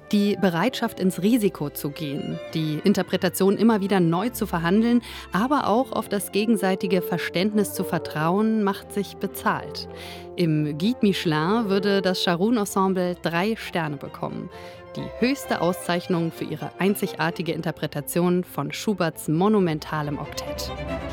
Die Bereitschaft, ins Risiko zu gehen, die Interpretation immer wieder neu zu verhandeln, aber auch auf das gegenseitige Verständnis zu vertrauen, macht sich bezahlt. Im Guide Michelin würde das Charoun-Ensemble 3 Sterne bekommen. Die höchste Auszeichnung für ihre einzigartige Interpretation von Schuberts monumentalem Oktett.